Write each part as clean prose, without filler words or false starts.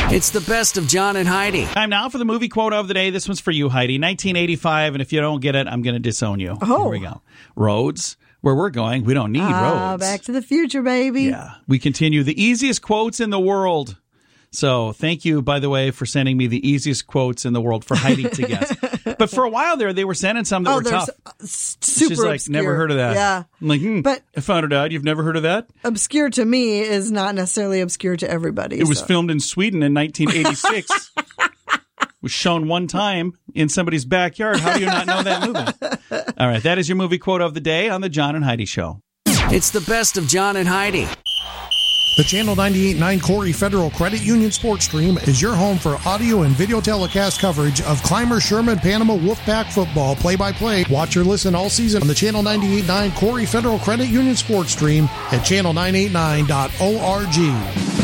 It's the best of John and Heidi. Time now for the movie quote of the day. This one's for you, Heidi. 1985, and if you don't get it, I'm going to disown you. Oh. Here we go. Roads. Where we're going, we don't need roads. Back to the Future, baby. Yeah. We continue the easiest quotes in the world. So thank you, by the way, for sending me the easiest quotes in the world for Heidi to guess. But for a while there, they were sending some that were tough. Super She's like, obscure. never heard of that. Yeah. I'm like, But I found it out. You've never heard of that? Obscure to me is not necessarily obscure to everybody. It was filmed in Sweden in 1986. Was shown one time in somebody's backyard. How do you not know that movie? All right, that is your movie quote of the day on the John and Heidi Show. It's the best of John and Heidi. The Channel 98.9 Corey Federal Credit Union Sports Stream is your home for audio and video telecast coverage of Clymer Sherman Panama Wolfpack football play-by-play. Watch or listen all season on the Channel 98.9 Corey Federal Credit Union Sports Stream at channel989.org.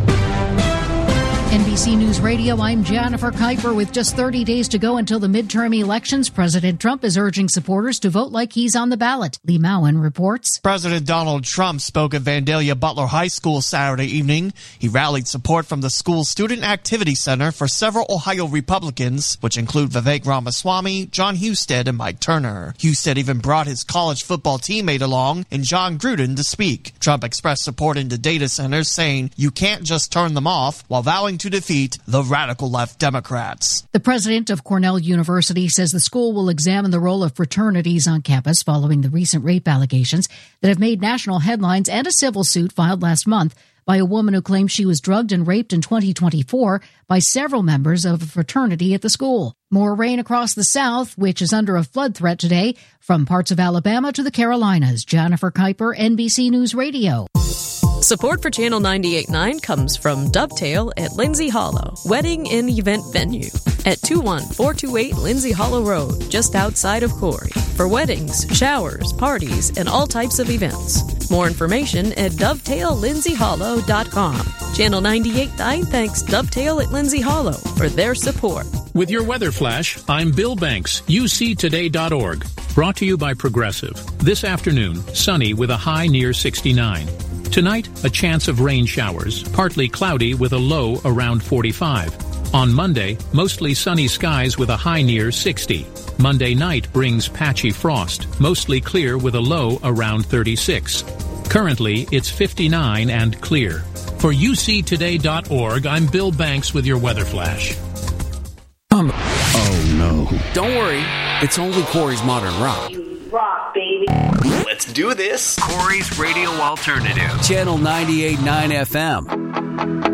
NBC News Radio, I'm Jennifer Kuiper. With just 30 days to go until the midterm elections, President Trump is urging supporters to vote like he's on the ballot. Lee Mowen reports. President Donald Trump spoke at Vandalia Butler High School Saturday evening. He rallied support from the school's Student Activity Center for several Ohio Republicans, which include Vivek Ramaswamy, John Husted, and Mike Turner. Husted even brought his college football teammate along and John Gruden to speak. Trump expressed support into data centers, saying you can't just turn them off, while vowing to defeat the radical left Democrats. The president of Cornell University says the school will examine the role of fraternities on campus following the recent rape allegations that have made national headlines and a civil suit filed last month by a woman who claims she was drugged and raped in 2024 by several members of a fraternity at the school. More rain across the South, which is under a flood threat today, from parts of Alabama to the Carolinas. Jennifer Kuiper, NBC News Radio. Support for Channel 98.9 comes from Dovetail at Lindsay Hollow, wedding and event venue at 21428 Lindsay Hollow Road, just outside of Corey. For weddings, showers, parties, and all types of events. More information at dovetaillindsayhollow.com. Channel 98.9 thanks Dovetail at Lindsay Hollow for their support. With your weather flash, I'm Bill Banks, uctoday.org. Brought to you by Progressive. This afternoon, sunny with a high near 69. Tonight, a chance of rain showers, partly cloudy with a low around 45. On Monday, mostly sunny skies with a high near 60. Monday night brings patchy frost, mostly clear with a low around 36. Currently, it's 59 and clear. For uctoday.org, I'm Bill Banks with your weather flash. Oh, no. Don't worry. It's only Corey's Modern Rock. Rock, baby. Let's do this. Corey's Radio Alternative. Channel 98.9 FM.